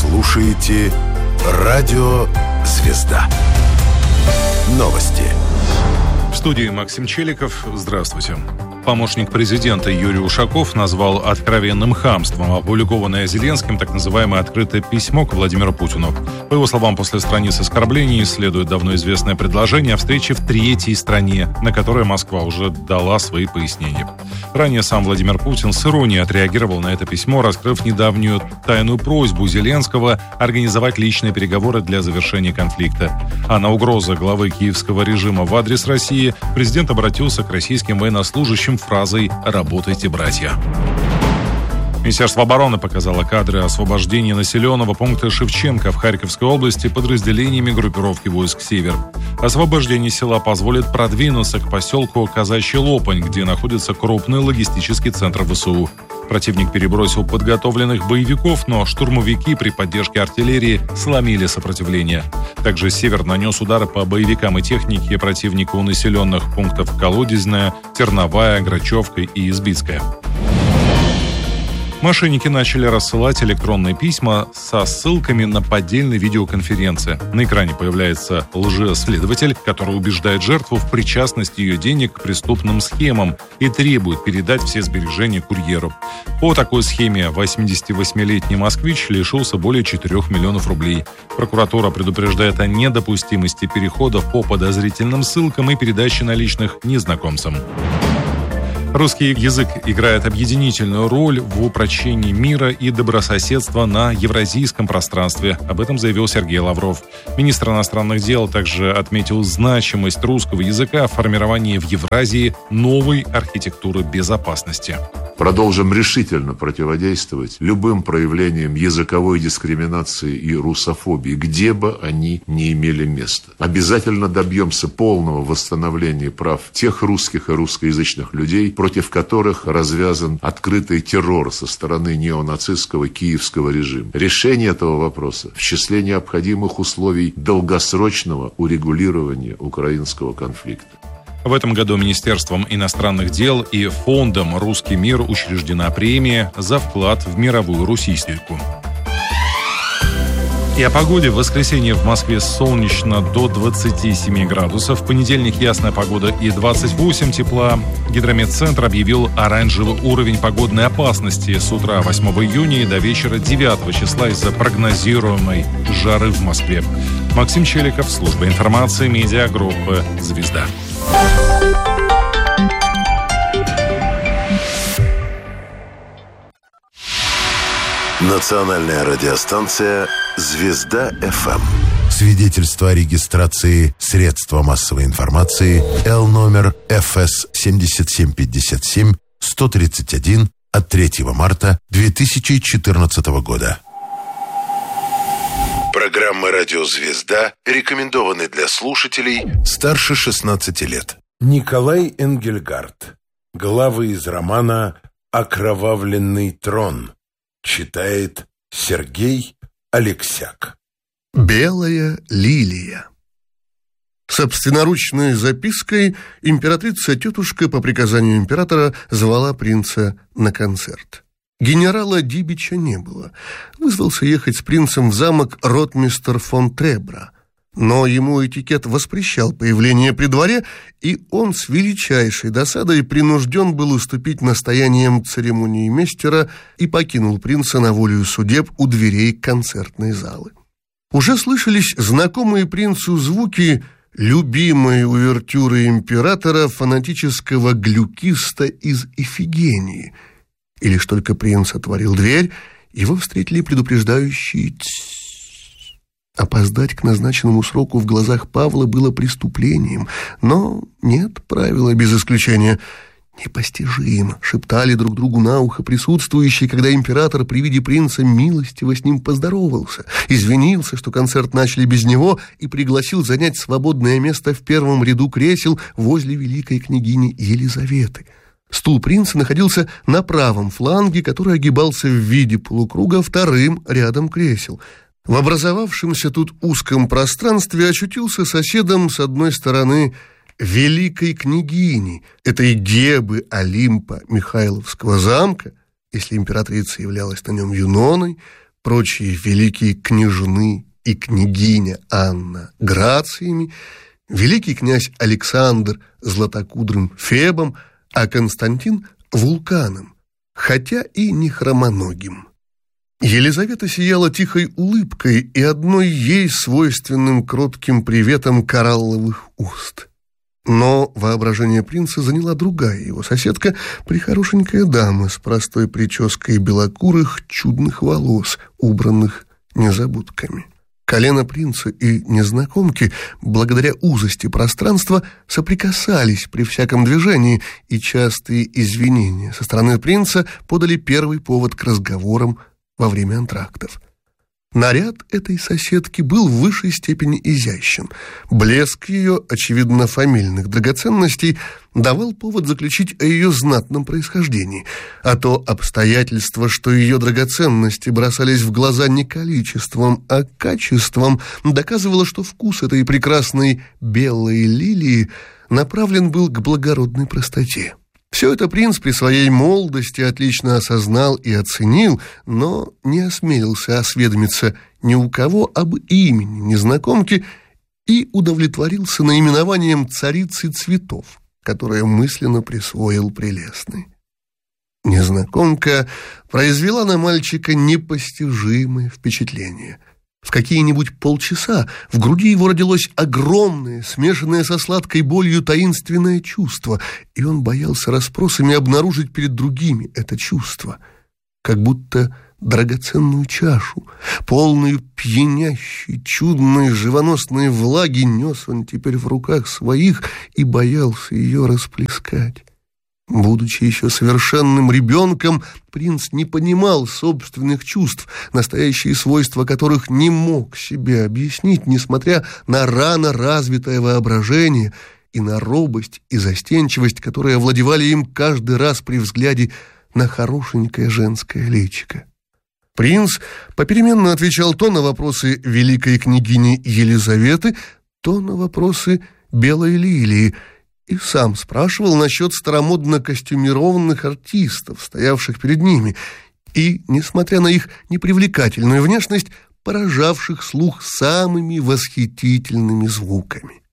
слушаете Радио «Звезда». Новости. В студии Максим Челиков. Здравствуйте. Помощник президента Юрий Ушаков назвал откровенным хамством опубликованное Зеленским так называемое открытое письмо к Владимиру Путину. По его словам, после страниц оскорблений следует давно известное предложение о встрече в третьей стране, на которое Москва уже дала свои пояснения. Ранее сам Владимир Путин с иронией отреагировал на это письмо, раскрыв недавнюю тайную просьбу Зеленского организовать личные переговоры для завершения конфликта. А на угрозы главы киевского режима в адрес России президент обратился к российским военнослужащим фразой «Работайте, братья». Министерство обороны показало кадры освобождения населенного пункта Шевченко в Харьковской области подразделениями группировки войск «Север». Освобождение села позволит продвинуться к поселку Казачий Лопань, где находится крупный логистический центр ВСУ. Противник перебросил подготовленных боевиков, но штурмовики при поддержке артиллерии сломили сопротивление. Также «Север» нанес удары по боевикам и технике противника у населенных пунктов Колодезная, Терновая, Грачевка и Избицкая. Мошенники начали рассылать электронные письма со ссылками на поддельные видеоконференции. На экране появляется лжеследователь, который убеждает жертву в причастности ее денег к преступным схемам и требует передать все сбережения курьеру. По такой схеме 88-летний москвич лишился более 4 миллионов рублей. Прокуратура предупреждает о недопустимости переходов по подозрительным ссылкам и передачи наличных незнакомцам. Русский язык играет объединительную роль в упрочении мира и добрососедства на евразийском пространстве. Об этом заявил Сергей Лавров. Министр иностранных дел также отметил значимость русского языка в формировании в Евразии новой архитектуры безопасности. Продолжим решительно противодействовать любым проявлениям языковой дискриминации и русофобии, где бы они ни имели место. Обязательно добьемся полного восстановления прав тех русских и русскоязычных людей, против которых развязан открытый террор со стороны неонацистского киевского режима. Решение этого вопроса в числе необходимых условий долгосрочного урегулирования украинского конфликта. В этом году Министерством иностранных дел и Фондом «Русский мир» учреждена премия за вклад в мировую русистику. И о погоде. В воскресенье в Москве солнечно до 27 градусов. В понедельник ясная погода и 28 тепла. Гидрометцентр объявил оранжевый уровень погодной опасности с утра 8 июня и до вечера 9 числа из-за прогнозируемой жары в Москве. Максим Челиков, служба информации, медиагруппы «Звезда». Национальная радиостанция «Звезда-ФМ». Свидетельство о регистрации средства массовой информации Л номер ФС 7757 131 от 3 марта 2014 года. Программа «Радио Звезда» рекомендованы для слушателей старше 16 лет. Николай Энгельгард. Главы из романа «Окровавленный трон». Читает Сергей Алексяк. Белая лилия. Собственноручной запиской императрица-тетушка по приказанию императора звала принца на концерт. Генерала Дибича не было. Вызвался ехать с принцем в замок ротмистр фон Требра. Но ему этикет воспрещал появление при дворе, и он с величайшей досадой принужден был уступить настояниям церемониймейстера и покинул принца на волю судеб у дверей концертной залы. Уже слышались знакомые принцу звуки любимой увертюры императора, фанатического глюкиста из «Ифигении». И лишь только принц отворил дверь, его встретили предупреждающие «тссс». Опоздать к назначенному сроку в глазах Павла было преступлением, но нет правила без исключения. «Непостижимо!» — шептали друг другу на ухо присутствующие, когда император при виде принца милостиво с ним поздоровался, извинился, что концерт начали без него, и пригласил занять свободное место в первом ряду кресел возле великой княгини Елизаветы. Стул принца находился на правом фланге, который огибался в виде полукруга вторым рядом кресел. В образовавшемся тут узком пространстве очутился соседом с одной стороны великой княгини, этой Гебы Олимпа Михайловского замка, если императрица являлась на нем юноной, прочие великие княжны и княгиня Анна грациями, великий князь Александр златокудрым Фебом, а Константин вулканом, хотя и не хромоногим. Елизавета сияла тихой улыбкой и одной ей свойственным кротким приветом коралловых уст. Но воображение принца заняла другая его соседка, прихорошенькая дама с простой прической белокурых чудных волос, убранных незабудками. Колено принца и незнакомки, благодаря узости пространства, соприкасались при всяком движении, и частые извинения со стороны принца подали первый повод к разговорам во время антрактов. Наряд этой соседки был в высшей степени изящен. Блеск ее, очевидно, фамильных драгоценностей давал повод заключить о ее знатном происхождении, а то обстоятельство, что ее драгоценности бросались в глаза не количеством, а качеством, доказывало, что вкус этой прекрасной белой лилии направлен был к благородной простоте. Все это принц при своей молодости отлично осознал и оценил, но не осмелился осведомиться ни у кого об имени незнакомки и удовлетворился наименованием царицы цветов, которое мысленно присвоил прелестный. Незнакомка произвела на мальчика непостижимое впечатление. В какие-нибудь полчаса в груди его родилось огромное, смешанное со сладкой болью таинственное чувство, и он боялся расспросами обнаружить перед другими это чувство, как будто драгоценную чашу, полную пьянящей, чудной, живоносной влаги, нес он теперь в руках своих и боялся ее расплескать. Будучи еще совершенным ребенком, принц не понимал собственных чувств, настоящие свойства которых не мог себе объяснить, несмотря на рано развитое воображение и на робость и застенчивость, которые овладевали им каждый раз при взгляде на хорошенькое женское личико. Принц попеременно отвечал то на вопросы великой княгини Елизаветы, то на вопросы белой лилии, и сам спрашивал насчет старомодно костюмированных артистов, стоявших перед ними, и, несмотря на их непривлекательную внешность, поражавших слух самыми восхитительными звуками.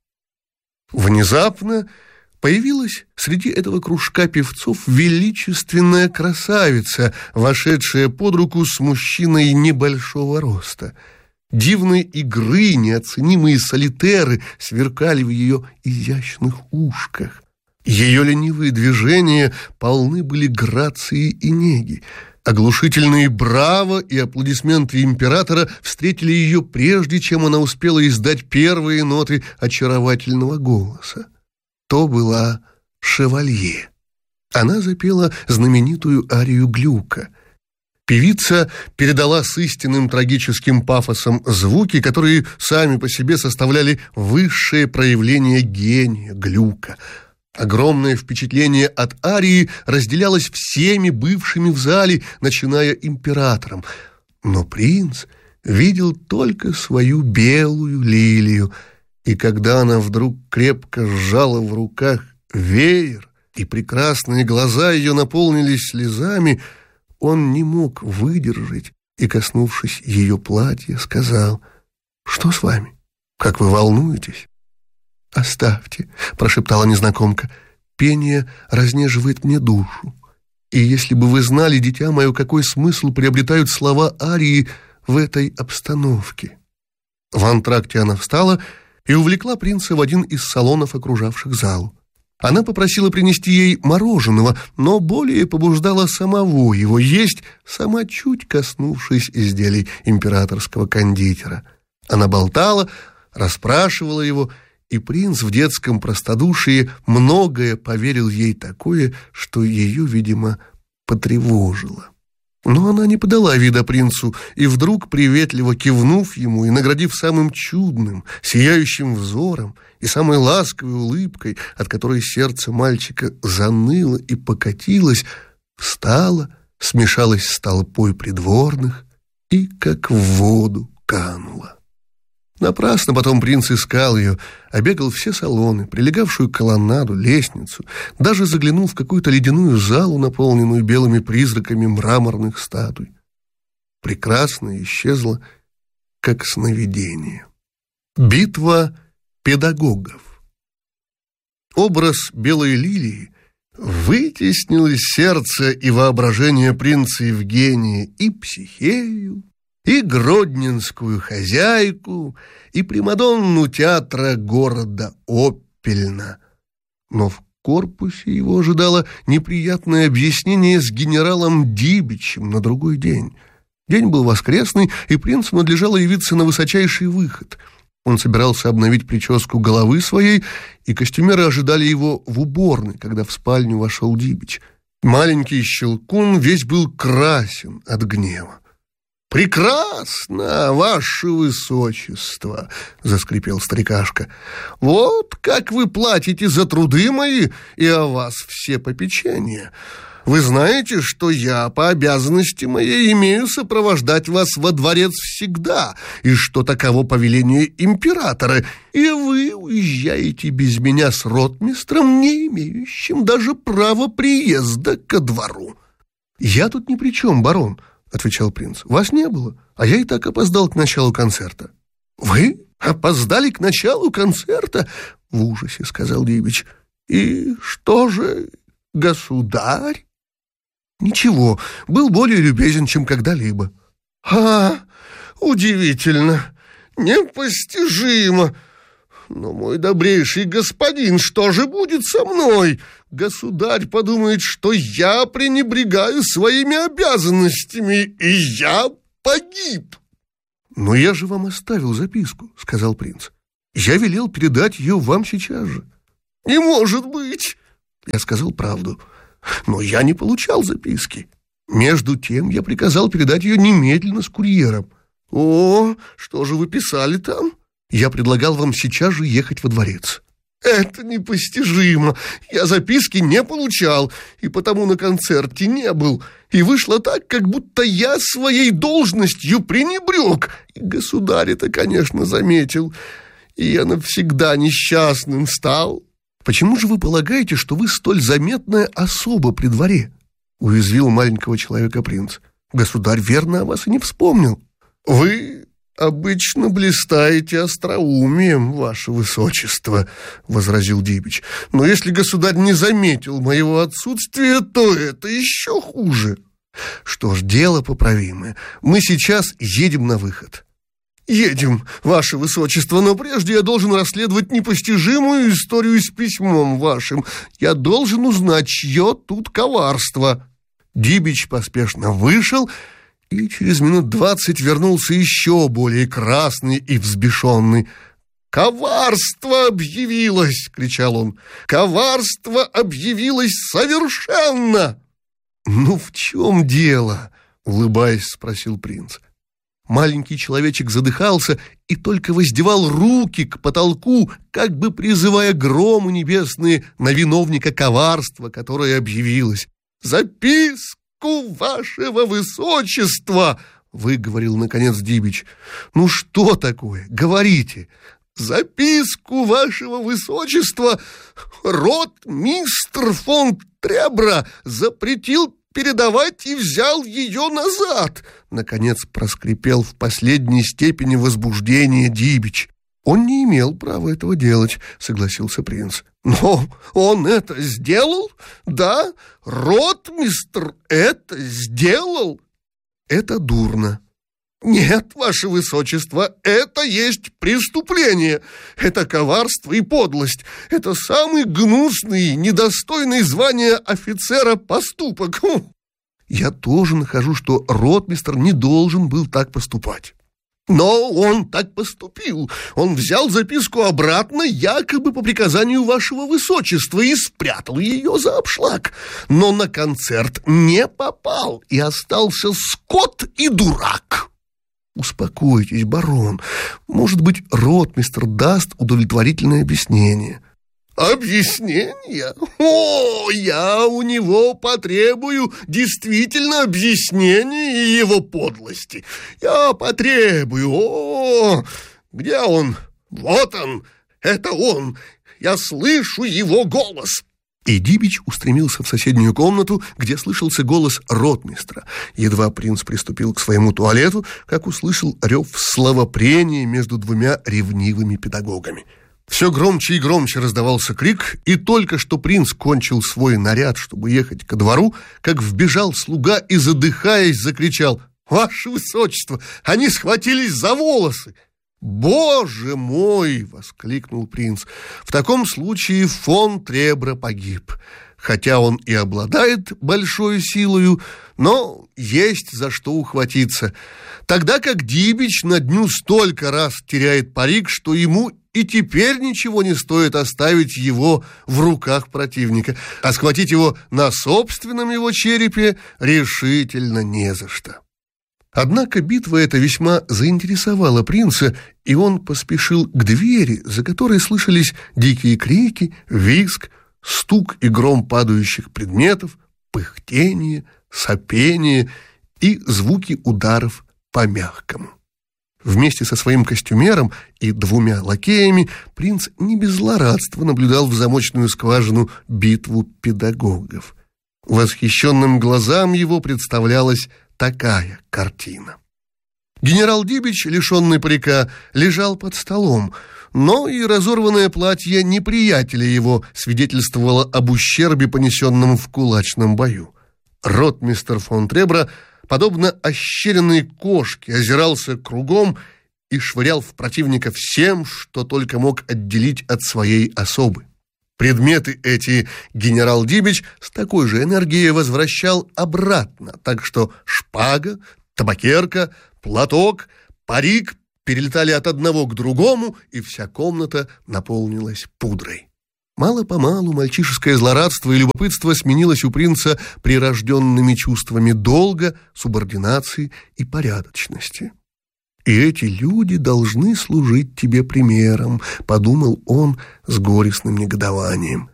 Внезапно появилась среди этого кружка певцов величественная красавица, вошедшая под руку с мужчиной небольшого роста. Дивной игры неоценимые солитеры сверкали в ее изящных ушках. Ее ленивые движения полны были грации и неги. Оглушительные браво и аплодисменты императора встретили ее прежде, чем она успела издать первые ноты очаровательного голоса. То была Шевалье. Она запела знаменитую арию Глюка. Певица передала с истинным трагическим пафосом звуки, которые сами по себе составляли высшее проявление гения Глюка. Огромное впечатление от арии разделялось всеми бывшими в зале, начиная императором. Но принц видел только свою белую лилию, и когда она вдруг крепко сжала в руках веер, и прекрасные глаза ее наполнились слезами, он не мог выдержать и, коснувшись ее платья, сказал: «Что с вами? Как вы волнуетесь?» «Оставьте», — прошептала незнакомка, — «пение разнеживает мне душу. И если бы вы знали, дитя мое, какой смысл приобретают слова арии в этой обстановке». В антракте она встала и увлекла принца в один из салонов, окружавших зал. Она попросила принести ей мороженого, но более побуждала самого его есть, сама чуть коснувшись изделий императорского кондитера. Она болтала, расспрашивала его, и принц в детском простодушии многое поверил ей такое, что ее, видимо, потревожило. Но она не подала вида принцу, и вдруг, приветливо кивнув ему и наградив самым чудным, сияющим взором и самой ласковой улыбкой, от которой сердце мальчика заныло и покатилось, встала, смешалась с толпой придворных и как в воду канула. Напрасно потом принц искал ее, обегал все салоны, прилегавшую колоннаду, лестницу, даже заглянул в какую-то ледяную залу, наполненную белыми призраками мраморных статуй. прекрасное исчезло, как сновидение. Битва педагогов. Образ белой лилии вытеснил из сердца и воображения принца Евгения и Психею, и гродненскую хозяйку, и примадонну театра города Оппельна. Но в корпусе его ожидало неприятное объяснение с генералом Дибичем на другой день. День был воскресный, и принцу надлежало явиться на высочайший выход. Он собирался обновить прическу головы своей, и костюмеры ожидали его в уборной, когда в спальню вошел Дибич. Маленький Щелкун весь был красен от гнева. «Прекрасно, ваше высочество!» — заскрипел старикашка. «Вот как вы платите за труды мои, и о вас все попечения. Вы знаете, что я по обязанности моей имею сопровождать вас во дворец всегда, и что таково повеление императора, и вы уезжаете без меня с ротмистром, не имеющим даже права приезда ко двору». «Я тут ни при чем, барон», — отвечал принц. «Вас не было, а я и так опоздал к началу концерта». «Вы опоздали к началу концерта?» — в ужасе сказал Дибич. «И что же, государь?» «Ничего, был более любезен, чем когда-либо». Удивительно, непостижимо. Но, мой добрейший господин, что же будет со мной? Государь подумает, что я пренебрегаю своими обязанностями, и я погиб». «Но я же вам оставил записку», — сказал принц. «Я велел передать ее вам сейчас же». «Не может быть!» Я сказал правду. «Но я не получал записки. Между тем я приказал передать ее немедленно с курьером». «О, что же вы писали там?» «Я предлагал вам сейчас же ехать во дворец». «Это непостижимо. Я записки не получал, и потому на концерте не был. И вышло так, как будто я своей должностью пренебрег. И государь это, конечно, заметил. И я навсегда несчастным стал». «Почему же вы полагаете, что вы столь заметная особа при дворе?» — уязвил маленького человека принц. «Государь верно о вас и не вспомнил». «Вы обычно блистаете остроумием, ваше высочество», — возразил Дибич. «Но если государь не заметил моего отсутствия, то это еще хуже». «Что ж, дело поправимое. Мы сейчас едем на выход». «Едем, ваше высочество, но прежде я должен расследовать непостижимую историю с письмом вашим. Я должен узнать, чье тут коварство». Дибич поспешно вышел и через минут 20 вернулся еще более красный и взбешенный. «Коварство объявилось!» — кричал он. «Коварство объявилось совершенно!» «Ну, в чем дело?» — улыбаясь, спросил принц. Маленький человечек задыхался и только воздевал руки к потолку, как бы призывая громы небесные на виновника коварства, которое объявилось. «Записку вашего высочества!» — выговорил, наконец, Дибич. «Ну что такое? Говорите!» «Записку вашего высочества ротмистр фон Требра запретил передавать и взял ее назад», — наконец проскрипел в последней степени возбуждения Дибич. «Он не имел права этого делать», — согласился принц. «Но он это сделал? Да, ротмистр это сделал?» «Это дурно». «Нет, ваше высочество, это есть преступление. Это коварство и подлость. Это самый гнусный, недостойный звания офицера поступок». «Я тоже нахожу, что ротмистр не должен был так поступать». «Но он так поступил. Он взял записку обратно, якобы по приказанию вашего высочества, и спрятал ее за обшлаг. Но на концерт не попал, и остался скот и дурак». «Успокойтесь, барон. Может быть, ротмистр даст удовлетворительное объяснение». «Объяснение? О, я у него потребую действительно объяснения его подлости. Я потребую. О, где он? Вот он. Это он. Я слышу его голос. И Дибич устремился в соседнюю комнату, где слышался голос ротмистра. Едва принц приступил к своему туалету, как услышал рев словопрения между двумя ревнивыми педагогами. Все громче и громче раздавался крик, и только что принц кончил свой наряд, чтобы ехать ко двору, как вбежал слуга и, задыхаясь, закричал: «Ваше высочество, они схватились за волосы!» «Боже мой!» — воскликнул принц. «В таком случае фон Требра погиб. Хотя он и обладает большой силою, но есть за что ухватиться. Тогда как Дибич на дню столько раз теряет парик, что ему и теперь ничего не стоит оставить его в руках противника, а схватить его на собственном его черепе решительно не за что». Однако битва эта весьма заинтересовала принца, и он поспешил к двери, за которой слышались дикие крики, визг, стук и гром падающих предметов, пыхтение, сопение и звуки ударов по мягкому. Вместе со своим костюмером и двумя лакеями принц не без злорадства наблюдал в замочную скважину битву педагогов. Восхищенным глазам его представлялась такая картина. Генерал Дибич, лишенный парика, лежал под столом, но и разорванное платье неприятеля его свидетельствовало об ущербе, понесенном в кулачном бою. Ротмистр фон Требра, подобно ощеренной кошке, озирался кругом и швырял в противника всем, что только мог отделить от своей особы. Предметы эти генерал Дибич с такой же энергией возвращал обратно, так что шпага, табакерка, платок, парик перелетали от одного к другому, и вся комната наполнилась пудрой. Мало-помалу мальчишеское злорадство и любопытство сменилось у принца прирожденными чувствами долга, субординации и порядочности. «И эти люди должны служить тебе примером», — подумал он с горестным негодованием.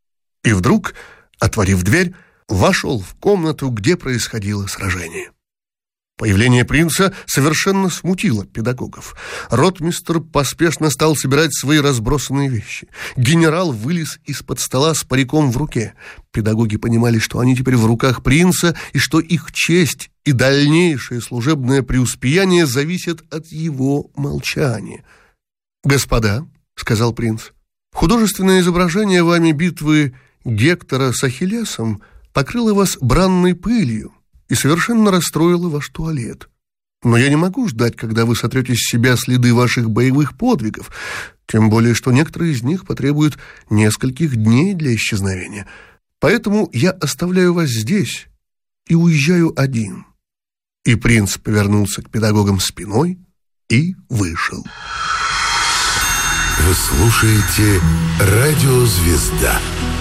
И вдруг, отворив дверь, вошел в комнату, где происходило сражение. Появление принца совершенно смутило педагогов. Ротмистр поспешно стал собирать свои разбросанные вещи. Генерал вылез из-под стола с париком в руке. Педагоги понимали, что они теперь в руках принца, и что их честь и дальнейшее служебное преуспеяние зависят от его молчания. «Господа», — сказал принц, — «художественное изображение вами битвы Гектора с Ахиллесом покрыло вас бранной пылью и совершенно расстроила ваш туалет. Но я не могу ждать, когда вы сотрете с себя следы ваших боевых подвигов, тем более, что некоторые из них потребуют нескольких дней для исчезновения. Поэтому я оставляю вас здесь и уезжаю один». И принц повернулся к педагогам спиной и вышел. Вы слушаете «Радио Звезда».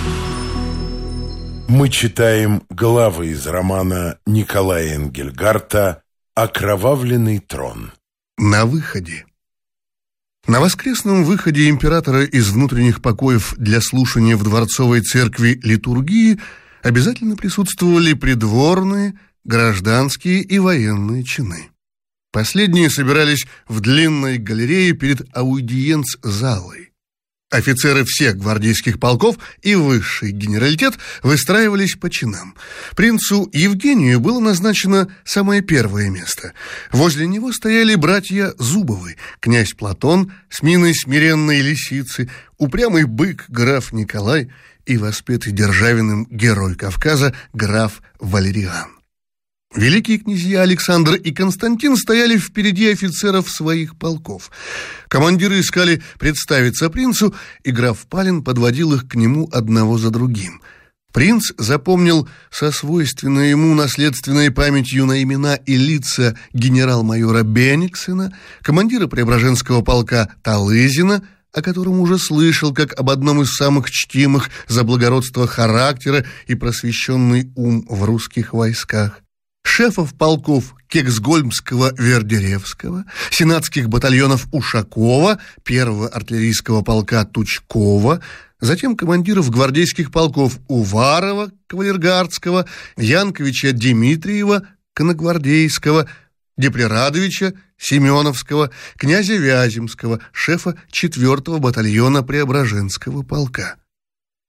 Мы читаем главы из романа Николая Энгельгарта «Окровавленный трон». На выходе. На воскресном выходе императора из внутренних покоев для слушания в дворцовой церкви литургии обязательно присутствовали придворные, гражданские и военные чины. Последние собирались в длинной галерее перед аудиенц-залой. Офицеры всех гвардейских полков и высший генералитет выстраивались по чинам. Принцу Евгению было назначено самое первое место. Возле него стояли братья Зубовы, князь Платон с миной смиренной лисицы, упрямый бык граф Николай и воспетый Державиным герой Кавказа граф Валериан. Великие князья Александр и Константин стояли впереди офицеров своих полков. Командиры искали представиться принцу, и граф Палин подводил их к нему одного за другим. Принц запомнил со свойственной ему наследственной памятью на имена и лица генерал-майора Бениксена, командира Преображенского полка Талызина, о котором уже слышал как об одном из самых чтимых за благородство характера и просвещенный ум в русских войсках, шефов полков Кексгольмского Вердеревского, сенатских батальонов Ушакова, первого артиллерийского полка Тучкова, затем командиров гвардейских полков Уварова, кавалергардского, Янковича Дмитриева, конногвардейского, Деплерадовича, Семеновского, князя Вяземского, шефа 4-го батальона Преображенского полка.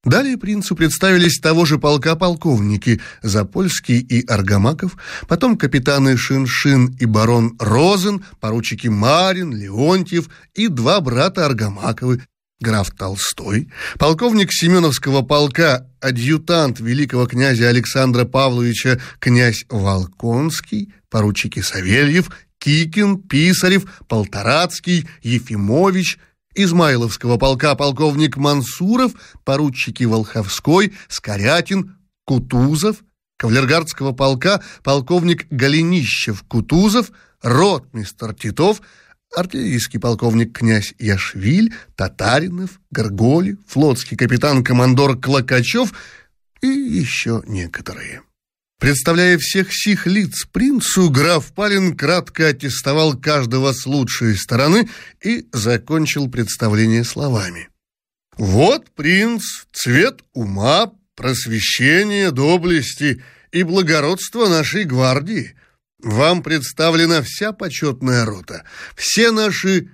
Далее принцу представились того же полка полковники Запольский и Аргамаков, потом капитаны Шиншин и барон Розен, поручики Марин, Леонтьев и два брата Аргамаковы, граф Толстой, полковник Семеновского полка, адъютант великого князя Александра Павловича князь Волконский, поручики Савельев, Кикин, Писарев, Полторацкий, Ефимович, Измайловского полка полковник Мансуров, поручики Волховской, Скорятин, Кутузов, кавалергардского полка полковник Голенищев-Кутузов, ротмистр Титов, артиллерийский полковник князь Яшвиль, Татаринов, Горголи, флотский капитан-командор Клокачев и еще некоторые. Представляя всех сих лиц принцу, граф Палин кратко аттестовал каждого с лучшей стороны и закончил представление словами. «Вот, принц, цвет ума, просвещения, доблести и благородства нашей гвардии. Вам представлена вся почетная рота, все наши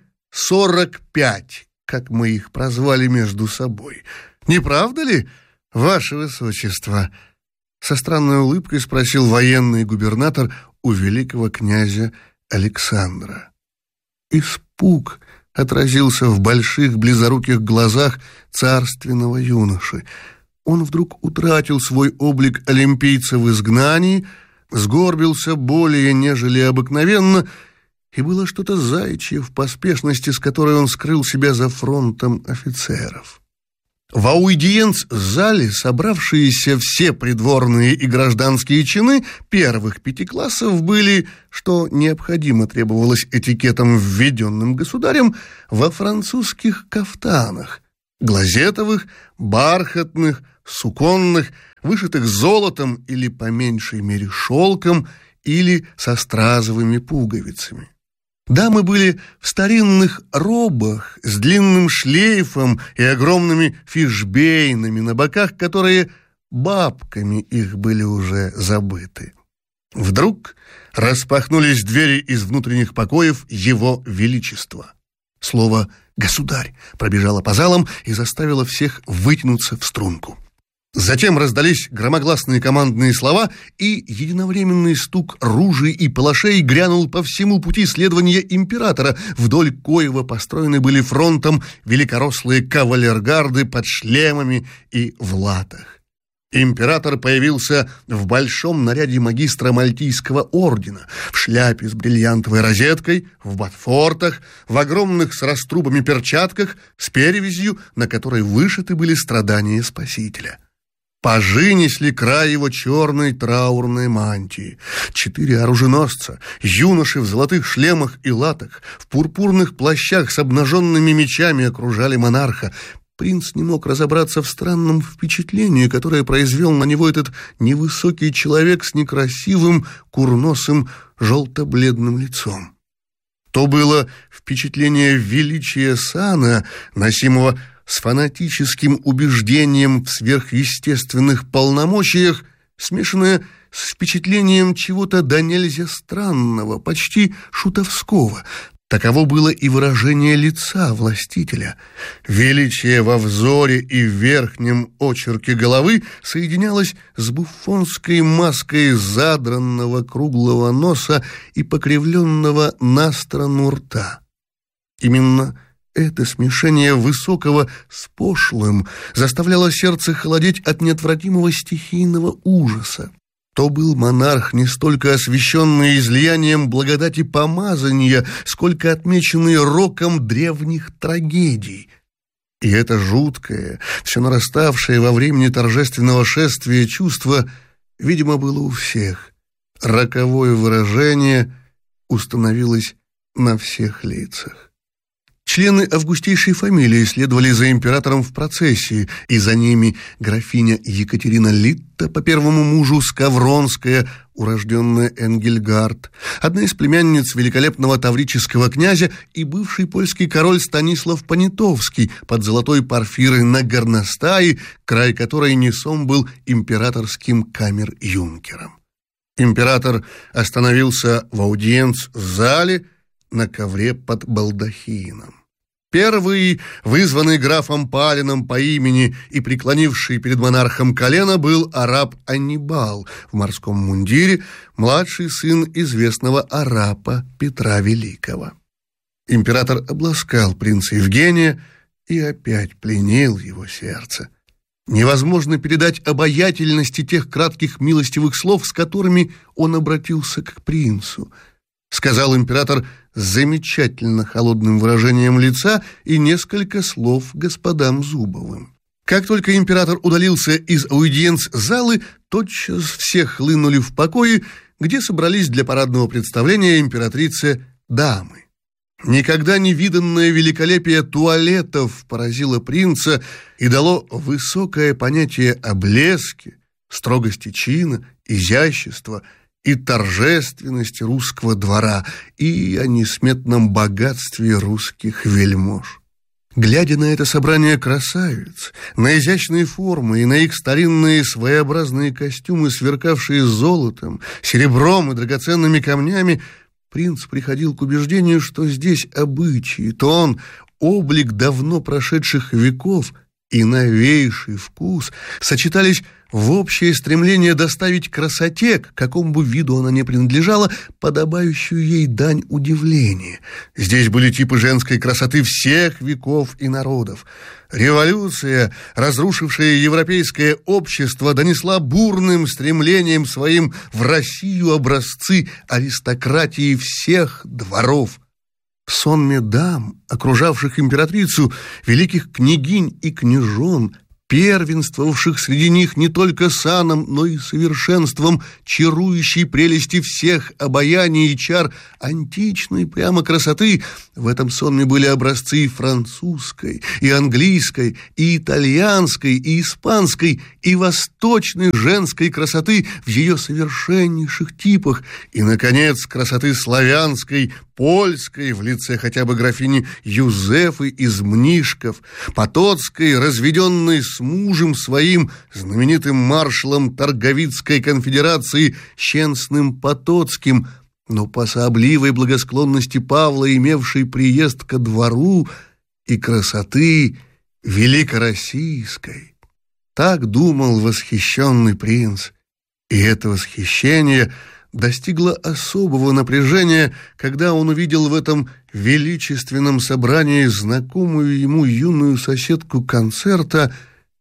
45, как мы их прозвали между собой. Не правда ли, ваше высочество?» Со странной улыбкой спросил военный губернатор у великого князя Александра. Испуг отразился в больших близоруких глазах царственного юноши. Он вдруг утратил свой облик олимпийца в изгнании, сгорбился более, нежели обыкновенно, и было что-то заячье в поспешности, с которой он скрыл себя за фронтом офицеров. В аудиенц-зале собравшиеся все придворные и гражданские чины первых 5 классов были, что необходимо требовалось этикетом, введенным государем, во французских кафтанах, глазетовых, бархатных, суконных, вышитых золотом или, по меньшей мере, шелком или со стразовыми пуговицами. Дамы были в старинных робах с длинным шлейфом и огромными фишбейнами на боках, которые бабками их были уже забыты. Вдруг распахнулись двери из внутренних покоев Его Величества. Слово «государь» пробежало по залам и заставило всех вытянуться в струнку. Затем раздались громогласные командные слова, и единовременный стук ружей и палашей грянул по всему пути следования императора, вдоль коего построены были фронтом великорослые кавалергарды под шлемами и в латах. Император появился в большом наряде магистра Мальтийского ордена, в шляпе с бриллиантовой розеткой, в ботфортах, в огромных с раструбами перчатках, с перевязью, на которой вышиты были страдания Спасителя. Пажи несли край его черной траурной мантии. 4 оруженосца, юноши в золотых шлемах и латах, в пурпурных плащах с обнаженными мечами окружали монарха. Принц не мог разобраться в странном впечатлении, которое произвел на него этот невысокий человек с некрасивым, курносым, желто-бледным лицом. То было впечатление величия сана, носимого с фанатическим убеждением в сверхъестественных полномочиях, смешанное с впечатлением чего-то да нельзя странного, почти шутовского. Таково было и выражение лица властителя. Величие во взоре и в верхнем очерке головы соединялось с буфонской маской задранного круглого носа и покривленного на сторону рта. Именно это смешение высокого с пошлым заставляло сердце холодеть от неотвратимого стихийного ужаса. То был монарх, не столько освященный излиянием благодати помазания, сколько отмеченный роком древних трагедий. И это жуткое, все нараставшее во времени торжественного шествия чувство, видимо, было у всех. Роковое выражение установилось на всех лицах. Члены августейшей фамилии следовали за императором в процессии, и за ними графиня Екатерина Литта, по первому мужу Скавронская, урожденная Энгельгард, одна из племянниц великолепного таврического князя и бывший польский король Станислав Понятовский под золотой парфирой на горностае, край которой несом был императорским камер-юнкером. Император остановился в аудиенц-зале на ковре под балдахином. Первый, вызванный графом Палином по имени и преклонивший перед монархом колено, был араб Аннибал в морском мундире, младший сын известного арапа Петра Великого. Император обласкал принца Евгения и опять пленил его сердце. Невозможно передать обаятельности тех кратких милостивых слов, с которыми он обратился к принцу. Сказал император с замечательно холодным выражением лица и несколько слов господам Зубовым. Как только император удалился из аудиенц-залы, тотчас все хлынули в покои, где собрались для парадного представления императрицы дамы. Никогда не виданное великолепие туалетов поразило принца и дало высокое понятие о блеске, строгости чина, изящества и торжественности русского двора, и о несметном богатстве русских вельмож. Глядя на это собрание красавиц, на изящные формы и на их старинные своеобразные костюмы, сверкавшие золотом, серебром и драгоценными камнями, принц приходил к убеждению, что здесь обычаи, тон, облик давно прошедших веков и новейший вкус сочетались в общее стремление доставить красоте, к какому бы виду она ни принадлежала, подобающую ей дань удивления. Здесь были типы женской красоты всех веков и народов. Революция, разрушившая европейское общество, донесла бурным стремлением своим в Россию образцы аристократии всех дворов. В сонме дам, окружавших императрицу, великих княгинь и княжон, первенствовавших среди них не только саном, но и совершенством чарующей прелести всех обаяний и чар античной прямо красоты, в этом сонме были образцы и французской, и английской, и итальянской, и испанской, и восточной женской красоты в ее совершеннейших типах, и, наконец, красоты славянской, польской в лице хотя бы графини Юзефы из Мнишков, потоцкой, разведенной с мужем своим, знаменитым маршалом Торговицкой конфедерации Щенсным Потоцким, но по особливой благосклонности Павла, имевшей приезд ко двору, и красоты великороссийской. Так думал восхищенный принц, и это восхищение достигло особого напряжения, когда он увидел в этом величественном собрании знакомую ему юную соседку концерта,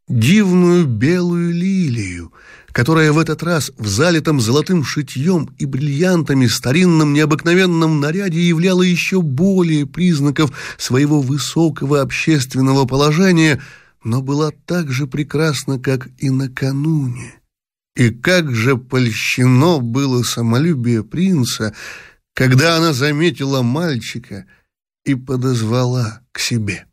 дивную белую лилию, которая в этот раз в залитом золотым шитьем и бриллиантами старинном необыкновенном наряде являла еще более признаков своего высокого общественного положения, но была так же прекрасна, как и накануне. И как же польщено было самолюбие принца, когда она заметила мальчика и подозвала к себе.